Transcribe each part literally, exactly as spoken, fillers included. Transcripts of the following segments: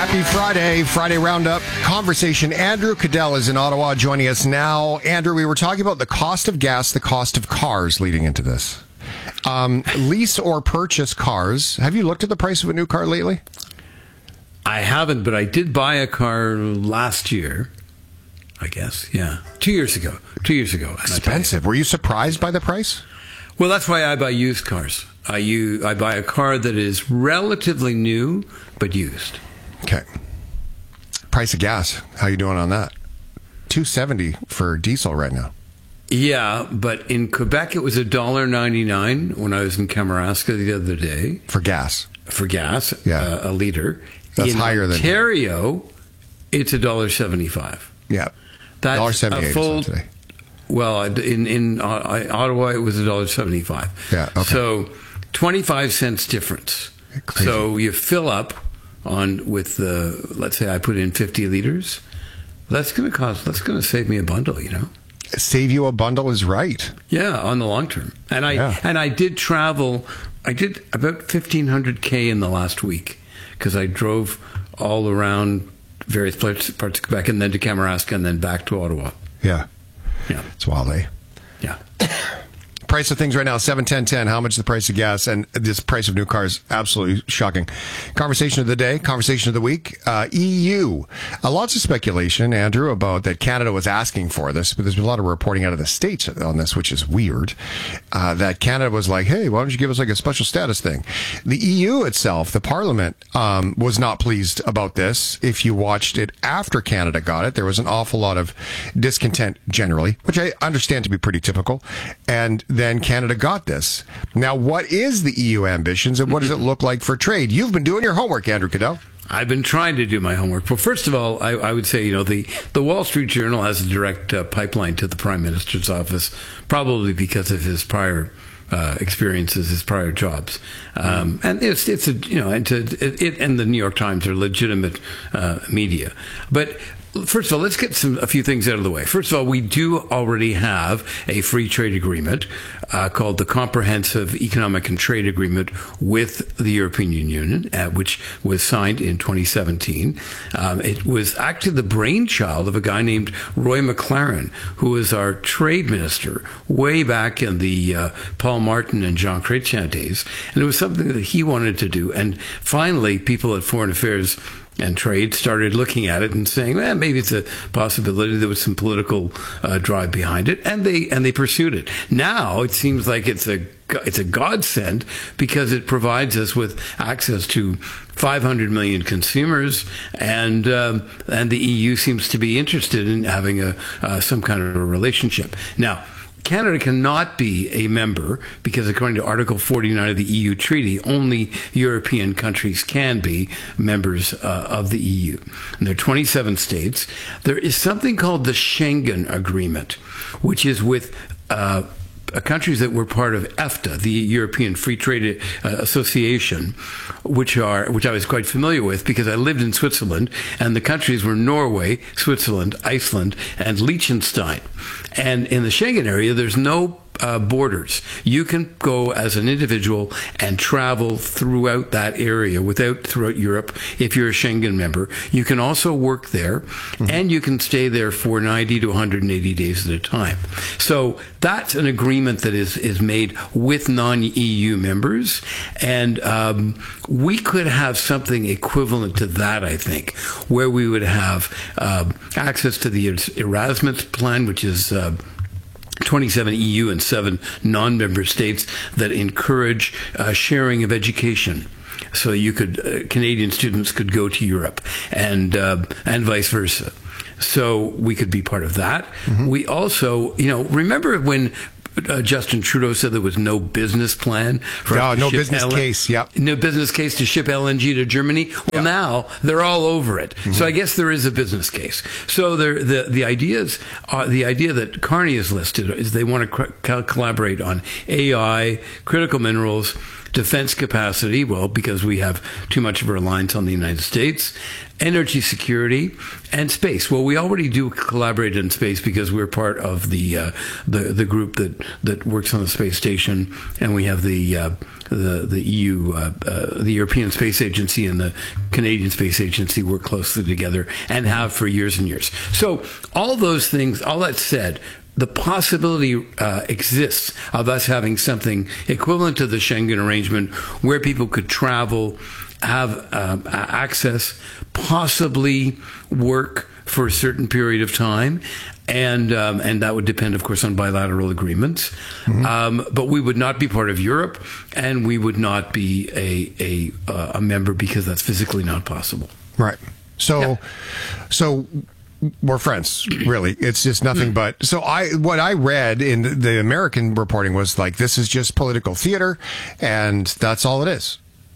Happy Friday, Friday Roundup conversation. Andrew Cadell is in Ottawa joining us now. Andrew, we were talking about the cost of gas, the cost of cars leading into this. Um, lease or purchase cars. Have you looked at the price of a new car lately? I haven't, but I did buy a car last year, I guess. Yeah. Two years ago. Two years ago. Expensive. Were you surprised by the price? Well, that's why I buy used cars. I, use, I buy a car that is relatively new, but used. Okay. Price of gas. How you doing on that? two seventy for diesel right now. Yeah, but in Quebec, it was one dollar ninety-nine when I was in Kamouraska the other day. For gas? For gas, yeah. uh, a liter. That's in higher than... Ontario, it's one dollar seventy-five. Yeah. That's one dollar seventy-eight full, today. Well, in, in uh, Ottawa, it was one dollar seventy-five. Yeah, okay. So, twenty-five cents difference. Crazy. So, you fill up on with the, let's say I put in fifty liters. That's going to cost, that's going to save me a bundle, you know. Save you a bundle is right. Yeah, on the long term. And I yeah. and I did travel. I did about fifteen hundred K in the last week because I drove all around various parts, parts of Quebec and then to Kamouraska and then back to Ottawa. Yeah. Yeah. It's wild, eh? Yeah. Price of things right now, seven ten ten. How much is the price of gas? And this price of new cars, absolutely shocking. Conversation of the day, conversation of the week. Uh, E U. Uh, lots of speculation, Andrew, about that Canada was asking for this, but there's been a lot of reporting out of the States on this, which is weird. Uh, that Canada was like, hey, why don't you give us like a special status thing? The E U itself, the Parliament, um, was not pleased about this. If you watched it after Canada got it, there was an awful lot of discontent generally, which I understand to be pretty typical. And then Canada got this. Now, what is the E U ambitions and what does it look like for trade? You've been doing your homework, Andrew Cadell. I've been trying to do my homework. Well, first of all, I, I would say, you know, the, the Wall Street Journal has a direct uh, pipeline to the Prime Minister's office, probably because of his prior uh, experiences, his prior jobs. Um, and it's, it's a, you know, and, to, it, it, and the New York Times are legitimate uh, media. But first of all, let's get some a few things out of the way. First of all, we do already have a free trade agreement uh, called the Comprehensive Economic and Trade Agreement with the European Union, uh, which was signed in twenty seventeen. Um, it was actually the brainchild of a guy named Roy McLaren, who was our trade minister way back in the uh, Paul Martin and Jean Chrétien days. And it was something that he wanted to do. And finally, people at Foreign Affairs and Trade started looking at it and saying, well, maybe it's a possibility. There was some political uh, drive behind it, and they and they pursued it. Now it seems like it's a it's a godsend because it provides us with access to five hundred million consumers, and um, and the E U seems to be interested in having a uh, some kind of a relationship. Now, Canada cannot be a member because, according to Article forty-nine of the E U Treaty, only European countries can be members uh, of the E U. And there are twenty-seven states. There is something called the Schengen Agreement, which is with uh, countries that were part of EFTA, the European Free Trade uh, Association, which are which I was quite familiar with because I lived in Switzerland, and the countries were Norway, Switzerland, Iceland, and Liechtenstein. And in the Schengen area, there's no Uh, borders. You can go as an individual and travel throughout that area, without throughout Europe, if you're a Schengen member. You can also work there, mm-hmm. and you can stay there for ninety to one hundred eighty days at a time. So that's an agreement that is, is made with non-E U members, and um, we could have something equivalent to that, I think, where we would have uh, access to the Erasmus plan, which is uh, twenty-seven E U and seven non-member states that encourage uh, sharing of education. So you could uh, Canadian students could go to Europe, and uh, and vice versa. So we could be part of that. Mm-hmm. We also, you know, remember when Uh, Justin Trudeau said there was no business plan for no, no business L- case. Yep. No business case to ship L N G to Germany. Well, yep. Now they're all over it. Mm-hmm. So I guess there is a business case. So there, the the ideas, are, the idea that Carney has listed is they want to co- collaborate on A I, critical minerals, Defense capacity, well, because we have too much of a reliance on the United States. Energy security, and space. Well, we already do collaborate in space because we're part of the uh, the the group that, that works on the space station, and we have the uh, the the E U, uh, uh, the European Space Agency, and the Canadian Space Agency work closely together and have for years and years. So all those things, all that said, the possibility uh, exists of us having something equivalent to the Schengen arrangement where people could travel, have uh, access, possibly work for a certain period of time, and um, and that would depend, of course, on bilateral agreements. Mm-hmm. Um, but we would not be part of Europe, and we would not be a a, uh, a member because that's physically not possible. Right. So, yeah. so. We're friends, really. It's just nothing but. So I, what I read in the American reporting was like, this is just political theater, and that's all it is.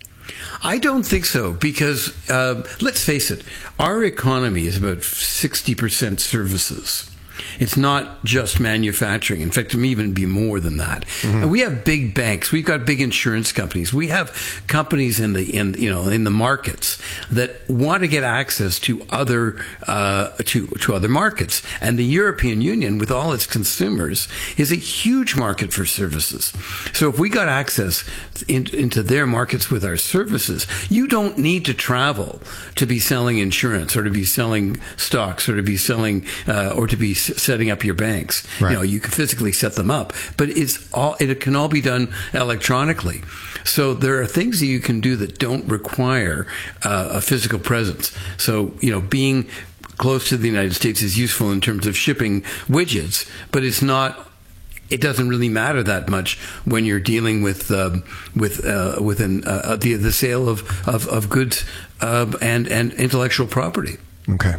I don't think so, because uh, let's face it, our economy is about sixty percent services. It's not just manufacturing. In fact, it may even be more than that. Mm-hmm. And we have big banks. We've got big insurance companies. We have companies in the in you know in the markets that want to get access to other uh, to to other markets. And the European Union, with all its consumers, is a huge market for services. So if we got access in, into their markets with our services, you don't need to travel to be selling insurance or to be selling stocks or to be selling uh, or to be setting up your banks. Right. You know, you can physically set them up, but it's all, it can all be done electronically. So there are things that you can do that don't require uh, a physical presence. So, you know, being close to the United States is useful in terms of shipping widgets, but it's not, it doesn't really matter that much when you're dealing with um, with uh, with an, uh, the the sale of of, of goods uh, and and intellectual property. Okay.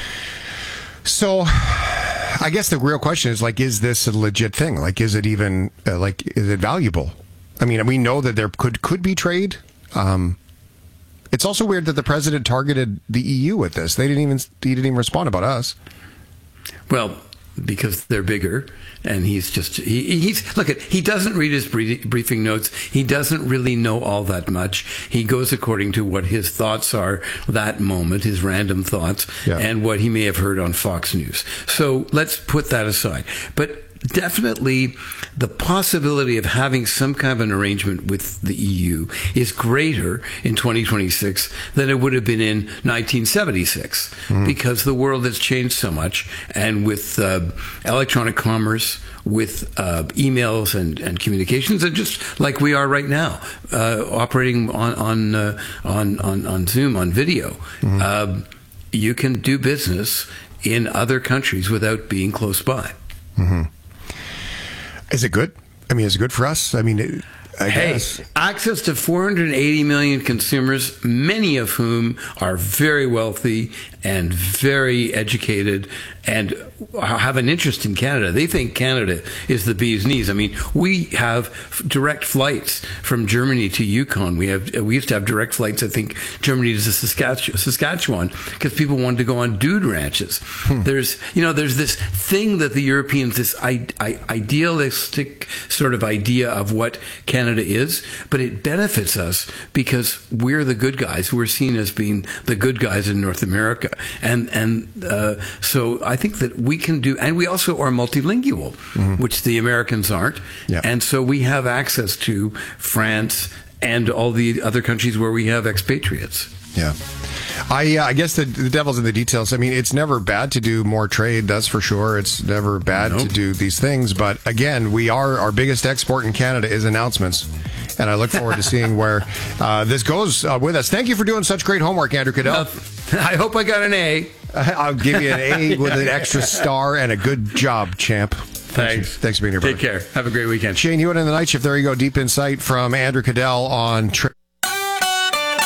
So, I guess the real question is, like, is this a legit thing? Like, is it even, uh, like, is it valuable? I mean, we know that there could could be trade. Um, it's also weird that the president targeted the E U with this. They didn't even he didn't even respond about us. Well, because they're bigger, and he's just he, he's look at he doesn't read his briefing notes. He doesn't really know all that much. He goes according to what his thoughts are that moment, his random thoughts, yeah. and what he may have heard on Fox News. So let's put that aside. But definitely the possibility of having some kind of an arrangement with the E U is greater in twenty twenty-six than it would have been in nineteen seventy-six, mm. because the world has changed so much, and with uh, electronic commerce, with uh, emails and, and communications, and just like we are right now, uh, operating on on, uh, on on on Zoom, on video, mm-hmm. uh, you can do business in other countries without being close by. Mm-hmm. Is it good? I mean, is it good for us? I mean, it, I hey, guess. Access to four hundred eighty million consumers, many of whom are very wealthy and very educated and have an interest in Canada. They think Canada is the bee's knees. I mean, we have direct flights from Germany to Yukon. We have we used to have direct flights, I think, Germany to Saskatchewan, because people wanted to go on dude ranches. Hmm. There's, you know, there's this thing that the Europeans, this I, I, idealistic sort of idea of what Canada is, but it benefits us because we're the good guys. We're seen as being the good guys in North America. And, and uh, so I think that we can do, and we also are multilingual, mm-hmm. which the Americans aren't. Yeah. And so we have access to France and all the other countries where we have expatriates. Yeah. I uh, I guess the, the devil's in the details. I mean, it's never bad to do more trade, that's for sure. It's never bad nope. to do these things. But again, we are, our biggest export in Canada is announcements. And I look forward to seeing where uh, this goes uh, with us. Thank you for doing such great homework, Andrew Cadell. Uh, I hope I got an A. I'll give you an A with an extra star and a good job, champ. Thanks. Thanks for being here, brother. Take care. Have a great weekend. Shane Hewitt in the Night Shift. There you go. Deep insight from Andrew Cadell on... Tra-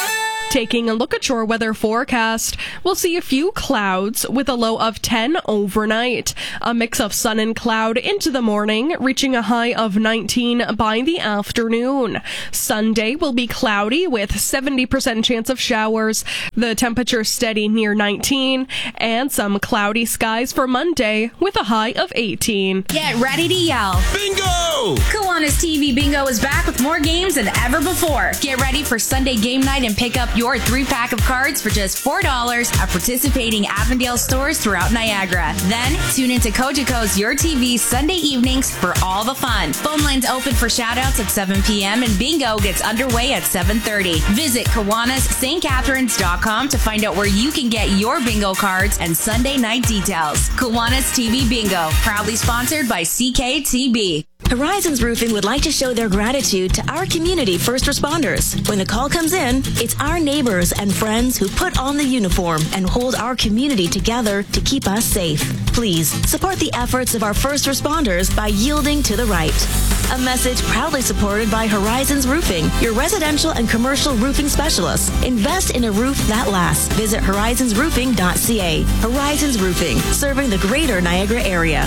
Taking a look at your weather forecast, we'll see a few clouds with a low of ten overnight. A mix of sun and cloud into the morning, reaching a high of nineteen by the afternoon. Sunday will be cloudy with seventy percent chance of showers. The temperature steady near nineteen, and some cloudy skies for Monday with a high of eighteen. Get ready to yell. Bingo! Kiwanis T V Bingo is back with more games than ever before. Get ready for Sunday game night and pick up your three-pack of cards for just four dollars at participating Avondale stores throughout Niagara. Then, tune into Cogeco's Your T V Sunday evenings for all the fun. Phone lines open for shoutouts at seven p.m. and Bingo gets underway at seven thirty. Visit Kiwanis St Catharines dot com to find out where you can get your bingo cards and Sunday night details. Kiwanis T V Bingo, proudly sponsored by C K T B. Horizons Roofing would like to show their gratitude to our community first responders. When the call comes in, it's our neighbors and friends who put on the uniform and hold our community together to keep us safe. Please support the efforts of our first responders by yielding to the right. A message proudly supported by Horizons Roofing, your residential and commercial roofing specialists. Invest in a roof that lasts. Visit horizons roofing dot c a. Horizons Roofing, serving the greater Niagara area.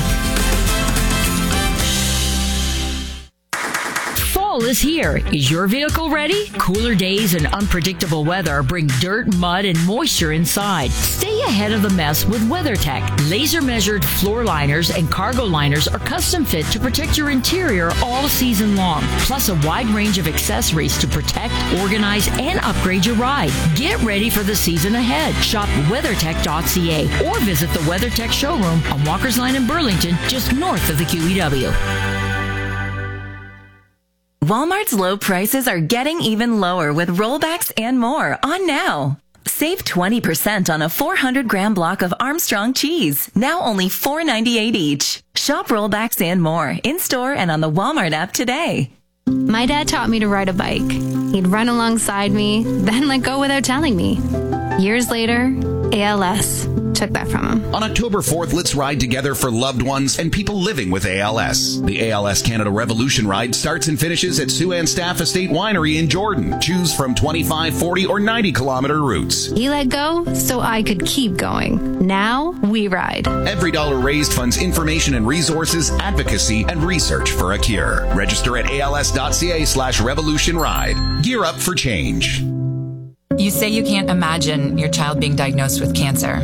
Fall is here. Is your vehicle ready? Cooler days and unpredictable weather bring dirt, mud, and moisture inside. Stay ahead of the mess with WeatherTech. Laser-measured floor liners and cargo liners are custom fit to protect your interior all season long. Plus a wide range of accessories to protect, organize, and upgrade your ride. Get ready for the season ahead. Shop weather tech dot c a or visit the WeatherTech showroom on Walker's Line in Burlington, just north of the Q E W. Walmart's low prices are getting even lower with rollbacks and more on now. Save twenty percent on a four hundred gram block of Armstrong cheese, now only four ninety-eight each. Shop rollbacks and more in-store and on the Walmart app today. My dad taught me to ride a bike. He'd run alongside me, then let go without telling me. Years later, A L S took that from him. On October fourth, let's ride together for loved ones and people living with A L S. The A L S Canada Revolution Ride starts and finishes at Siouxland Staff Estate Winery in Jordan. Choose from twenty-five, forty, or ninety kilometer routes. He let go so I could keep going. Now we ride. Every dollar raised funds information and resources, advocacy, and research for a cure. Register at A L S dot c a slash revolution ride. Gear up for change. You say you can't imagine your child being diagnosed with cancer,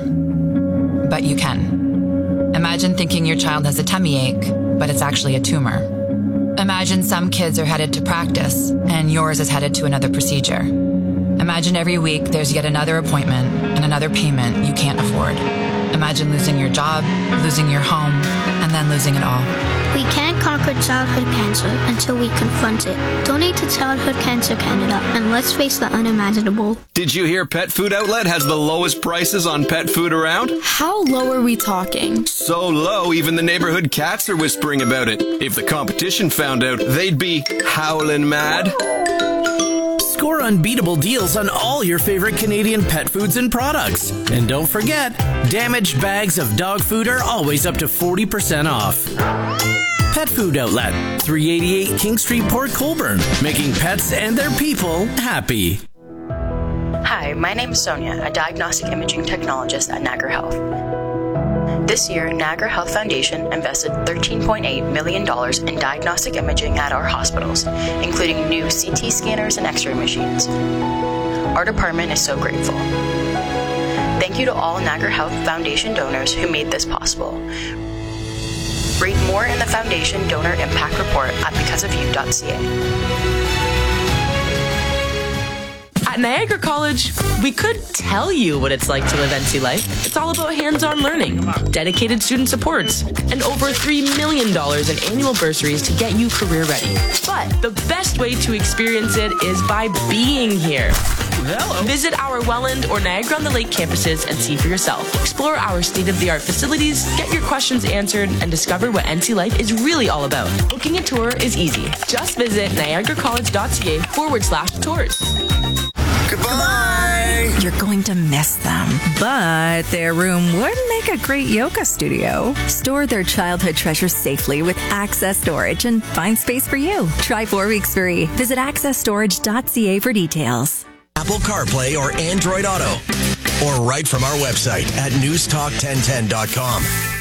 but you can. Imagine thinking your child has a tummy ache, but it's actually a tumor. Imagine some kids are headed to practice, and yours is headed to another procedure. Imagine every week there's yet another appointment and another payment you can't afford. Imagine losing your job, losing your home, and then losing it all. We can't conquer childhood cancer until we confront it. Donate to Childhood Cancer Canada and let's face the unimaginable. Did you hear Pet Food Outlet has the lowest prices on pet food around? How low are we talking? So low, even the neighborhood cats are whispering about it. If the competition found out, they'd be howling mad. Score unbeatable deals on all your favorite Canadian pet foods and products. And don't forget, damaged bags of dog food are always up to forty percent off. Pet Food Outlet, three eighty-eight King Street, Port Colborne, making pets and their people happy. Hi, my name is Sonia, a diagnostic imaging technologist at Niagara Health. This year, Niagara Health Foundation invested thirteen point eight million dollars in diagnostic imaging at our hospitals, including new C T scanners and X-ray machines. Our department is so grateful. Thank you to all Niagara Health Foundation donors who made this possible. Read more in the Foundation Donor Impact Report at because of you dot c a. At Niagara College, we could tell you what it's like to live N C life. It's all about hands-on learning, dedicated student supports, and over three million dollars in annual bursaries to get you career ready. But the best way to experience it is by being here. Hello. Visit our Welland or Niagara-on-the-Lake campuses and see for yourself. Explore our state-of-the-art facilities, get your questions answered, and discover what N C life is really all about. Booking a tour is easy. Just visit niagara college dot c a forward slash tours. Goodbye! You're going to miss them. But their room would make a great yoga studio. Store their childhood treasures safely with Access Storage and find space for you. Try four weeks free. Visit access storage dot c a for details. Apple CarPlay or Android Auto, or right from our website at news talk ten ten dot com.